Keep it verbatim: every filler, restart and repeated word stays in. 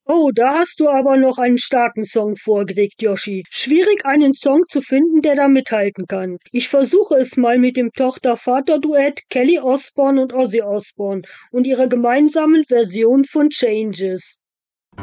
Oh, da hast du aber noch einen starken Song vorgelegt, Yoshi. Schwierig, einen Song zu finden, der da mithalten kann. Ich versuche es mal mit dem Tochter-Vater-Duett Kelly Osbourne und Ozzy Osbourne und ihrer gemeinsamen Version von Changes.